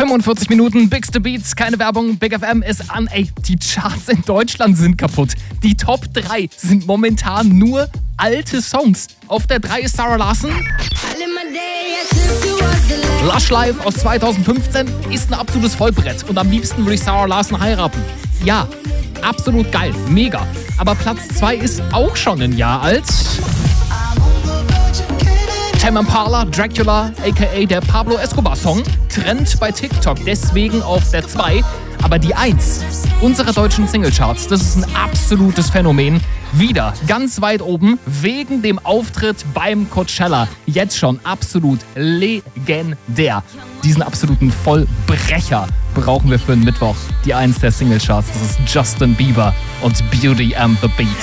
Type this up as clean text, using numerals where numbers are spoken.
45 Minuten, Bigste Beats, keine Werbung, Big FM ist an. Ey, die Charts in Deutschland sind kaputt. Die Top 3 sind momentan nur alte Songs. Auf der 3 ist Sarah Larsson. Lush Life aus 2015 ist ein absolutes Vollbrett. Und am liebsten würde ich Sarah Larsson heiraten. Ja, absolut geil, mega. Aber Platz 2 ist auch schon ein Jahr alt. Tame Impala, Dracula, a.k.a. der Pablo Escobar-Song, Trend bei TikTok, deswegen auf der 2. Aber die 1 unserer deutschen Singlecharts, das ist ein absolutes Phänomen. Wieder ganz weit oben, wegen dem Auftritt beim Coachella. Jetzt schon absolut legendär. Diesen absoluten Vollbrecher brauchen wir für den Mittwoch. Die 1 der Singlecharts, das ist Justin Bieber und Beauty and the Beat.